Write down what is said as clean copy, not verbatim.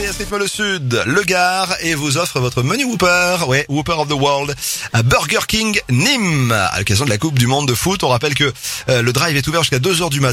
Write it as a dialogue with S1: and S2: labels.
S1: RTS Rythme le Sud, le Gard, et vous offre votre menu Whopper, Whopper of the World, à Burger King Nîmes, à l'occasion de la Coupe du Monde de foot. On rappelle que le drive est ouvert jusqu'à 2h du matin.